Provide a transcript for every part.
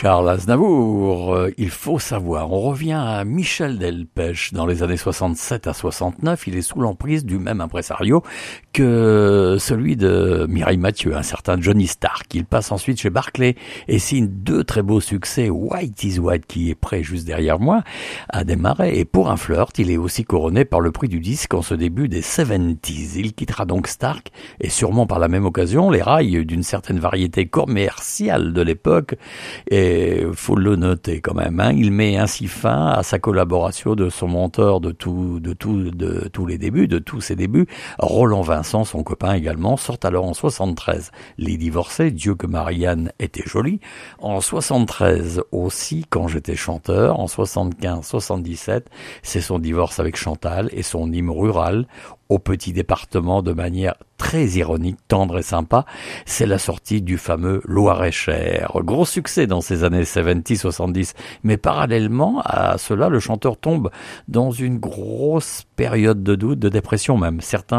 Charles Aznavour, il faut savoir. On revient à Michel Delpech dans les années 67 à 69. Il est sous l'emprise du même impresario que celui de Mireille Mathieu, un certain Johnny Stark. Il passe ensuite chez Barclay et signe deux très beaux succès. White is White, qui est prêt juste derrière moi, à démarrer. Et pour un flirt, il est aussi couronné par le prix du disque en ce début des 70s. Il quittera donc Stark et sûrement par la même occasion les rails d'une certaine variété commerciale de l'époque. Et faut le noter quand même, hein. Il met ainsi fin à sa collaboration de son mentor de tous ses débuts, Roland Vincent, son copain également. Sort alors en 73 Les Divorcés, Dieu que Marianne était jolie. En 73 aussi, Quand j'étais chanteur. En 75-77, c'est son divorce avec Chantal et son hymne rural au petit département, de manière très ironique, tendre et sympa. C'est la sortie du fameux Loir-et-Cher. Gros succès dans ces années 70-70. Mais parallèlement à cela, le chanteur tombe dans une grosse période de doute, de dépression même. Certains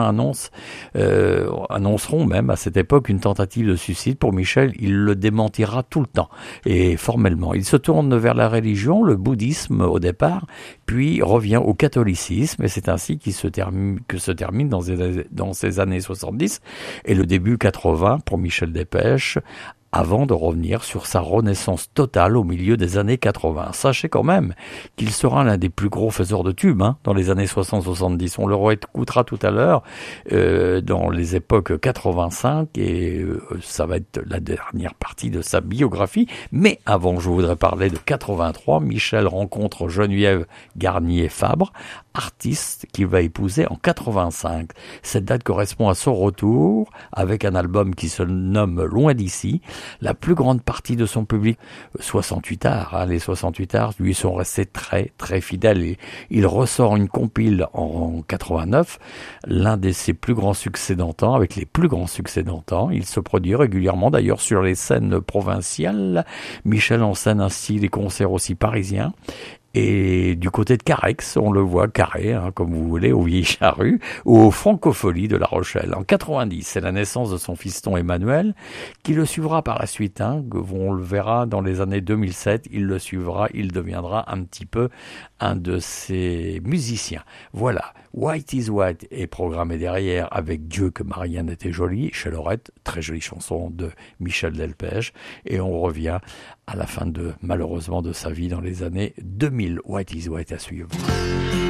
annonceront même à cette époque une tentative de suicide. Pour Michel, il le démentira tout le temps et formellement. Il se tourne vers la religion, le bouddhisme au départ, puis revient au catholicisme, et c'est ainsi que se termine dans ces années 70 et le début 80 pour Michel Delpech, avant de revenir sur sa renaissance totale au milieu des années 80. Sachez quand même qu'il sera l'un des plus gros faiseurs de tubes dans les années 60-70. On le réécoutera tout à l'heure dans les époques 85 et ça va être la dernière partie de sa biographie. Mais avant, je voudrais parler de 83. Michel rencontre Geneviève Garnier-Fabre, artiste qu'il va épouser en 85. Cette date correspond à son retour avec un album qui se nomme Loin d'ici. La plus grande partie de son public, 68 arts, les 68 arts lui sont restés très très fidèles. Il ressort une compile en 89, l'un de ses plus grands succès d'antan, avec les plus grands succès d'antan. Il se produit régulièrement d'ailleurs sur les scènes provinciales. Michel enseigne ainsi les concerts aussi parisiens. Et du côté de Carex, on le voit carré, comme vous voulez, au Vieilles Charrues ou aux Francopholies de La Rochelle. En 90, c'est la naissance de son fiston Emmanuel, qui le suivra par la suite. On le verra dans les années 2007, il le suivra, il deviendra un petit peu un de ses musiciens. Voilà, White is White est programmé derrière avec Dieu que Marianne était jolie, chez Lorette, très jolie chanson de Michel Delpech. Et on revient à la fin malheureusement de sa vie dans les années 2000. White is White à suivre.